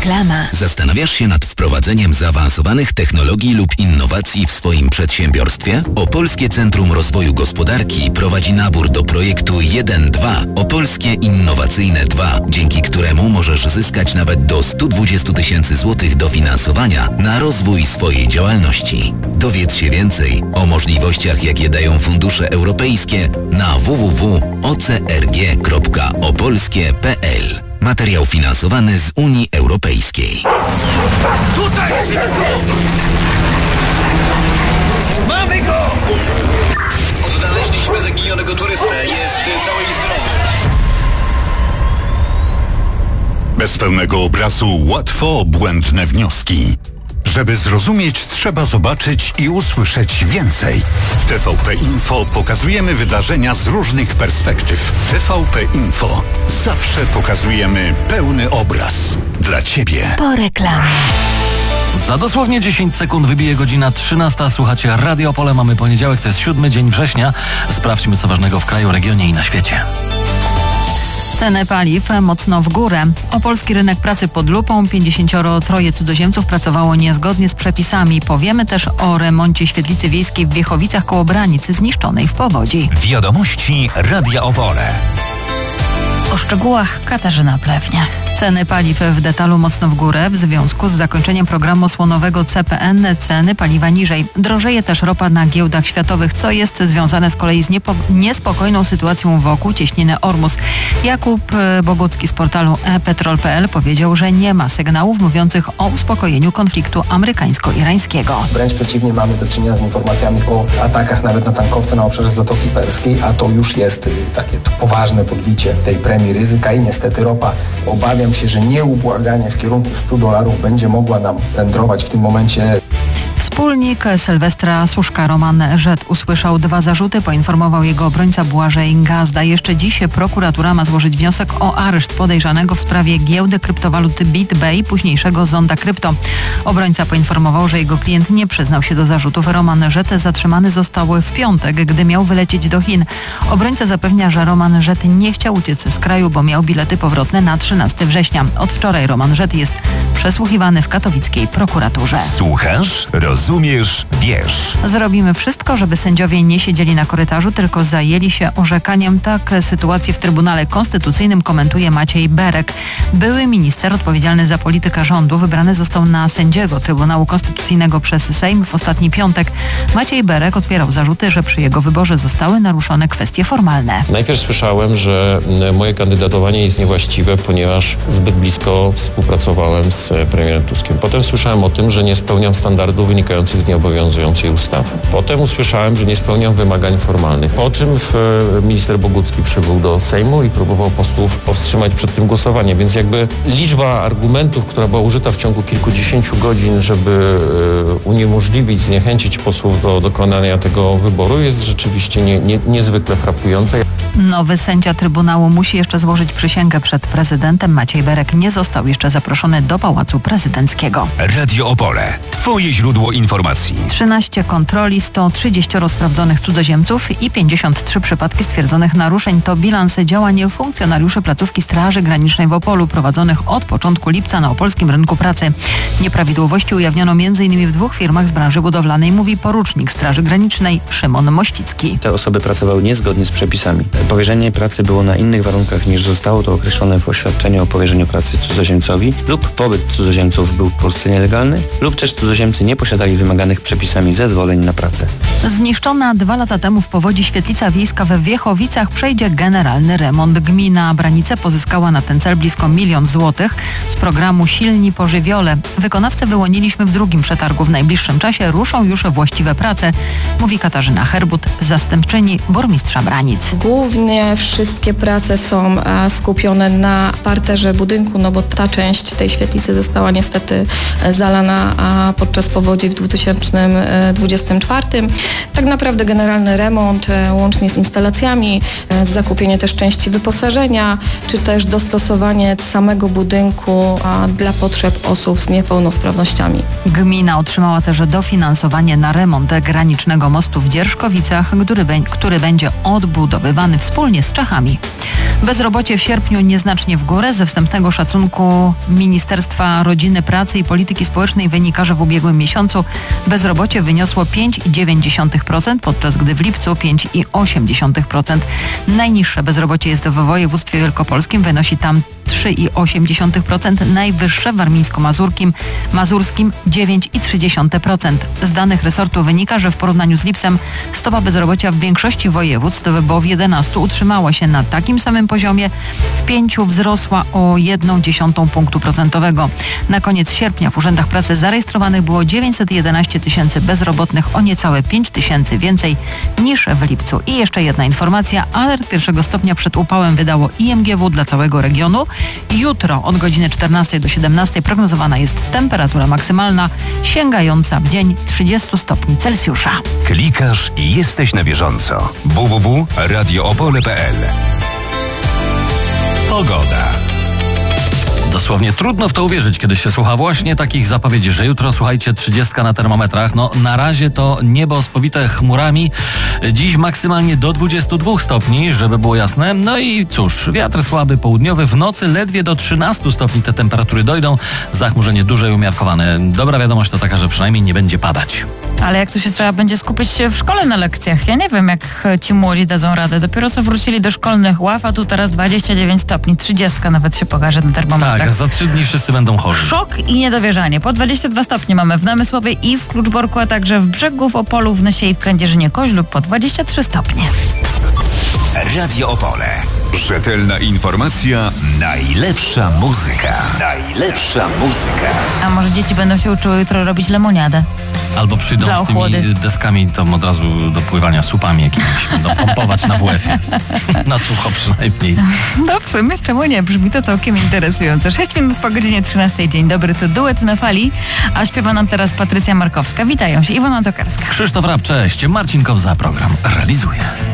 Reklama. Zastanawiasz się nad wprowadzeniem zaawansowanych technologii lub innowacji w swoim przedsiębiorstwie? Opolskie Centrum Rozwoju Gospodarki prowadzi nabór do projektu 1-2 Opolskie Innowacyjne 2, dzięki któremu możesz zyskać nawet do 120 tysięcy złotych dofinansowania na rozwój swojej działalności. Dowiedz się więcej o możliwościach, jakie dają fundusze europejskie na www.ocrg.opolskie.pl. Materiał finansowany z Unii Europejskiej. Tutaj szybko! Mamy go! Odnaleźliśmy zaginionego turystę. Jest cały i zdrowy. Bez pełnego obrazu łatwo błędne wnioski. Żeby zrozumieć, trzeba zobaczyć i usłyszeć więcej. W TVP Info pokazujemy wydarzenia z różnych perspektyw. TVP Info. Zawsze pokazujemy pełny obraz. Dla Ciebie. Po reklamie. Za dosłownie 10 sekund wybije godzina 13. Słuchacie Radio Opole. Mamy poniedziałek, to jest 7 dzień września. Sprawdźmy, co ważnego w kraju, regionie i na świecie. Ceny paliw mocno w górę. Opolski rynek pracy pod lupą. 53 cudzoziemców pracowało niezgodnie z przepisami. Powiemy też o remoncie świetlicy wiejskiej w Wiechowicach koło Branicy zniszczonej w powodzi. Wiadomości Radia Opole. O szczegółach Katarzyna Plewnia. Ceny paliw w detalu mocno w górę. W związku z zakończeniem programu osłonowego CPN ceny paliwa niżej. Drożeje też ropa na giełdach światowych, co jest związane z kolei z niespokojną sytuacją wokół cieśniny Ormus. Jakub Bogucki z portalu ePetrol.pl powiedział, że nie ma sygnałów mówiących o uspokojeniu konfliktu amerykańsko-irańskiego. Wręcz przeciwnie, mamy do czynienia z informacjami o atakach nawet na tankowce na obszarze Zatoki Perskiej, a to już jest takie poważne podbicie tej premii ryzyka i niestety ropa, obawiam się, że nieubłaganie w kierunku $100 będzie mogła nam wędrować w tym momencie. Wspólnik Sylwestra Suszka, Roman Żet, usłyszał 2 zarzuty, poinformował jego obrońca Błażej Gazda. Jeszcze dziś prokuratura ma złożyć wniosek o areszt podejrzanego w sprawie giełdy kryptowaluty BitBay, późniejszego Zonda Krypto. Obrońca poinformował, że jego klient nie przyznał się do zarzutów. Roman Żet zatrzymany został w piątek, gdy miał wylecieć do Chin. Obrońca zapewnia, że Roman Żet nie chciał uciec z kraju, bo miał bilety powrotne na 13 września. Od wczoraj Roman Żet jest przesłuchiwany w katowickiej prokuraturze. Słuchasz? Rozumiesz, wiesz. Zrobimy wszystko, żeby sędziowie nie siedzieli na korytarzu, tylko zajęli się orzekaniem. Tak sytuację w Trybunale Konstytucyjnym komentuje Maciej Berek. Były minister odpowiedzialny za politykę rządu wybrany został na sędziego Trybunału Konstytucyjnego przez Sejm w ostatni piątek. Maciej Berek otwierał zarzuty, że przy jego wyborze zostały naruszone kwestie formalne. Najpierw słyszałem, że moje kandydatowanie jest niewłaściwe, ponieważ zbyt blisko współpracowałem z premierem Tuskiem. Potem słyszałem o tym, że nie spełniam standardów wynikających z nieobowiązującej ustawy. Potem usłyszałem, że nie spełniam wymagań formalnych. Po czym minister Bogucki przybył do Sejmu i próbował posłów powstrzymać przed tym głosowaniem. Więc jakby liczba argumentów, która była użyta w ciągu kilkudziesięciu godzin, żeby uniemożliwić, zniechęcić posłów do dokonania tego wyboru, jest rzeczywiście niezwykle frapująca. Nowy sędzia Trybunału musi jeszcze złożyć przysięgę przed prezydentem. Maciej Berek nie został jeszcze zaproszony do Pałacu Prezydenckiego. Radio Opole. Twoje źródło informacji. 13 kontroli, 130 sprawdzonych cudzoziemców i 53 przypadki stwierdzonych naruszeń to bilans działań funkcjonariuszy placówki Straży Granicznej w Opolu prowadzonych od początku lipca na opolskim rynku pracy. Nieprawidłowości ujawniono m.in. w 2 firmach z branży budowlanej, mówi porucznik Straży Granicznej Szymon Mościcki. Te osoby pracowały niezgodnie z przepisami. Powierzenie pracy było na innych warunkach niż zostało to określone w oświadczeniu o powierzeniu pracy cudzoziemcowi lub pobyt cudzoziemców był w Polsce nielegalny lub też cudzoziemcy nie posiadali wymaganych przepisami zezwoleń na pracę. Zniszczona 2 lata temu w powodzi świetlica wiejska we Wiechowicach przejdzie generalny remont. Gmina Branice pozyskała na ten cel blisko 1 000 000 złotych z programu Silni po żywiole. Wykonawcę wyłoniliśmy w 2. przetargu. W najbliższym czasie ruszą już właściwe prace, mówi Katarzyna Herbut, zastępczyni burmistrza Branic. Głównie wszystkie prace są skupione na parterze budynku, no bo ta część tej świetlicy została niestety zalana podczas powodzi w 2024. Tak naprawdę generalny remont, łącznie z instalacjami, zakupienie też części wyposażenia, czy też dostosowanie samego budynku dla potrzeb osób z niepełnosprawnościami. Gmina otrzymała też dofinansowanie na remont granicznego mostu w Dzierżkowicach, który będzie odbudowywany wspólnie z Czechami. Bezrobocie w sierpniu nieznacznie w górę. Ze wstępnego szacunku Ministerstwa Rodziny, Pracy i Polityki Społecznej wynika, że w ubiegłym miesiącu bezrobocie wyniosło 5,9%, podczas gdy w lipcu 5,8%. Najniższe bezrobocie jest w województwie wielkopolskim, wynosi tam 3,8%, najwyższe w warmińsko-mazurskim 9,3%. Z danych resortu wynika, że w porównaniu z lipcem stopa bezrobocia w większości województw, bo w 11 utrzymała się na takim samym poziomie, w 5 wzrosła o 0,1 punktu procentowego. Na koniec sierpnia w urzędach pracy zarejestrowanych było 911 tysięcy bezrobotnych, o niecałe 5 tysięcy więcej niż w lipcu. I jeszcze jedna informacja. Alert pierwszego stopnia przed upałem wydało IMGW dla całego regionu. Jutro od godziny 14 do 17 prognozowana jest temperatura maksymalna sięgająca w dzień 30 stopni Celsjusza. Klikasz i jesteś na bieżąco. www.radioopole.pl. Pogoda. Dosłownie trudno w to uwierzyć, kiedy się słucha właśnie takich zapowiedzi, że jutro, słuchajcie, 30 na termometrach. No na razie to niebo spowite chmurami. Dziś maksymalnie do 22 stopni, żeby było jasne. No i cóż, wiatr słaby południowy. W nocy ledwie do 13 stopni te temperatury dojdą. Zachmurzenie duże i umiarkowane. Dobra wiadomość to taka, że przynajmniej nie będzie padać. Ale jak tu się trzeba będzie skupić w szkole na lekcjach? Ja nie wiem, jak ci młodzi dadzą radę. Dopiero co wrócili do szkolnych ław, a tu teraz 29 stopni, 30 nawet się pokaże na termometrach. Tak, za 3 dni wszyscy będą chorzy. Szok i niedowierzanie. Po 22 stopnie mamy w Namysłowie i w Kluczborku, a także w Brzegu, w Opolu, w Nysie i w Kędzierzynie-Koźlu po 23 stopnie. Radio Opole. Rzetelna informacja, najlepsza muzyka. Najlepsza muzyka. A może dzieci będą się uczyły jutro robić lemoniadę? Albo przyjdą z tymi deskami tam od razu do pływania, słupami jakimiś. Będą pompować na WF-ie. Na sucho przynajmniej. No w sumie, czemu nie? Brzmi to całkiem interesujące. 6 minut po godzinie 13. Dzień dobry, to Duet na fali, a śpiewa nam teraz Patrycja Markowska. Witają się Iwona Tokarska. Krzysztof Rap, cześć. Marcin Kow za program realizuje.